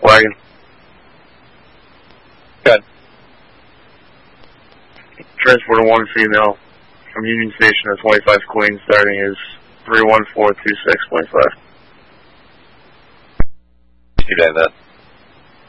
wagon. Good. Transporter 1 female from Union Station at 25 Queens, starting is 31426.5. You did that.